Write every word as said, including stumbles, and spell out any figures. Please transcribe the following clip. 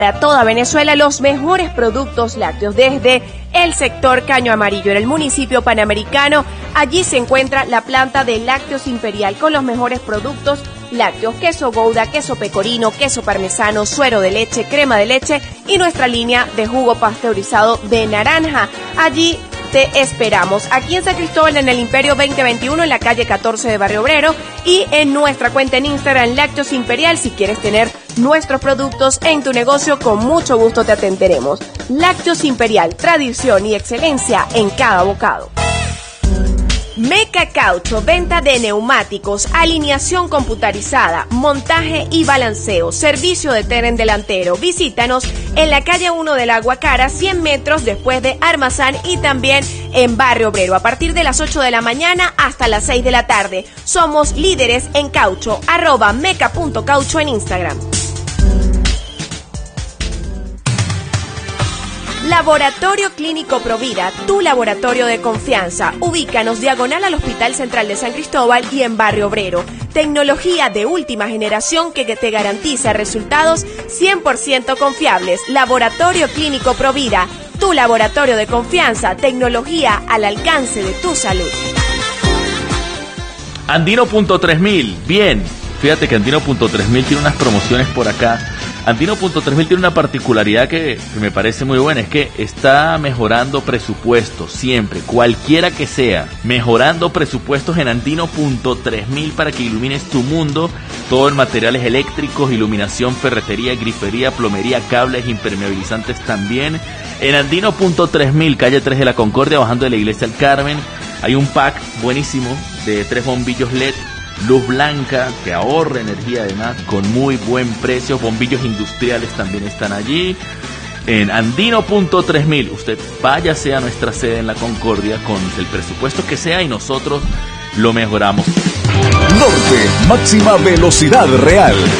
Para toda Venezuela, los mejores productos lácteos desde el sector Caño Amarillo, en el municipio panamericano. Allí se encuentra la planta de Lácteos Imperial con los mejores productos lácteos: queso Gouda, queso pecorino, queso parmesano, suero de leche, crema de leche y nuestra línea de jugo pasteurizado de naranja. Allí te esperamos, aquí en San Cristóbal, en el Imperio veinte veintiuno, en la calle catorce de Barrio Obrero, y en nuestra cuenta en Instagram, Lácteos Imperial. Si quieres tener nuestros productos en tu negocio, con mucho gusto te atenderemos. Lácteos Imperial, tradición y excelencia en cada bocado. Meca Caucho, venta de neumáticos, alineación computarizada, montaje y balanceo, servicio de tren delantero. Visítanos en la calle uno de la Guacara, cien metros después de Armazán, y también en Barrio Obrero, a partir de las ocho de la mañana hasta las seis de la tarde. Somos líderes en caucho, arroba meca punto caucho en Instagram. Laboratorio Clínico Provida, tu laboratorio de confianza. Ubícanos diagonal al Hospital Central de San Cristóbal y en Barrio Obrero. Tecnología de última generación que te garantiza resultados cien por ciento confiables. Laboratorio Clínico Provida, tu laboratorio de confianza. Tecnología al alcance de tu salud. Andino punto tres mil, bien. Fíjate que Andino punto tres mil tiene unas promociones por acá. Andino punto tres mil tiene una particularidad que, que me parece muy buena, es que está mejorando presupuestos siempre, cualquiera que sea, mejorando presupuestos en Andino punto tres mil para que ilumines tu mundo, todo en materiales eléctricos, iluminación, ferretería, grifería, plomería, cables, impermeabilizantes también. En Andino punto tres mil, calle tres de la Concordia, bajando de la Iglesia del Carmen, hay un pack buenísimo de tres bombillos L E D, luz blanca, que ahorra energía además, con muy buen precio. Bombillos industriales también están allí. En Andino punto tres mil, usted váyase a nuestra sede en la Concordia con el presupuesto que sea y nosotros lo mejoramos. Norte, máxima velocidad real.